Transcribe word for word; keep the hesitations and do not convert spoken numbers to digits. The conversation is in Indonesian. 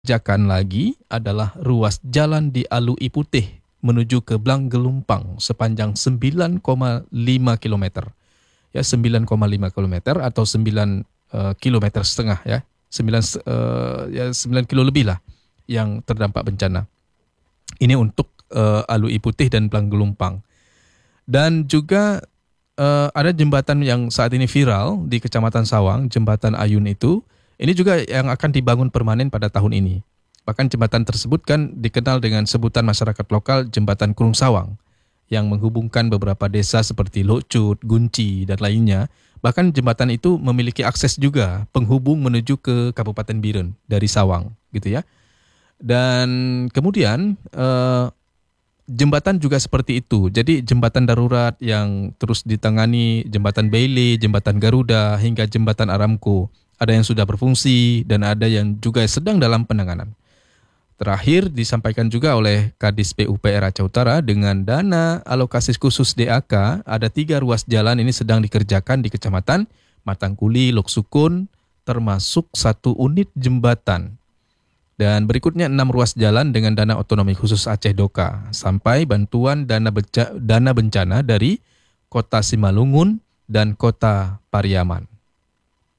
Jakan lagi adalah ruas jalan di Alui Putih menuju ke Blang Gelumpang sepanjang sembilan koma lima kilometer. Ya, sembilan koma lima kilometer atau sembilan uh, kilometer setengah ya. sembilan uh, ya sembilan kilo lebih lah yang terdampak bencana. Ini untuk uh, Alui Putih dan Blang Gelumpang. Dan juga uh, ada jembatan yang saat ini viral di Kecamatan Sawang, Jembatan Ayun itu. Ini juga yang akan dibangun permanen pada tahun ini. Bahkan jembatan tersebut kan dikenal dengan sebutan masyarakat lokal Jembatan Kurung Sawang yang menghubungkan beberapa desa seperti Lokcut, Gunci, dan lainnya. Bahkan jembatan itu memiliki akses juga penghubung menuju ke Kabupaten Biren dari Sawang, gitu ya. Dan kemudian eh, jembatan juga seperti itu. Jadi jembatan darurat yang terus ditangani, jembatan Bailey, jembatan Garuda, hingga jembatan Aramco. Ada yang sudah berfungsi dan ada yang juga sedang dalam penanganan. Terakhir disampaikan juga oleh Kadis P U P R Aceh Utara dengan dana alokasi khusus D A K, ada tiga ruas jalan ini sedang dikerjakan di Kecamatan Matangkuli, Lok Sukun, termasuk satu unit jembatan. Dan berikutnya enam ruas jalan dengan dana otonomi khusus Aceh Doka, sampai bantuan dana, beca, dana bencana dari Kota Simalungun dan Kota Pariaman.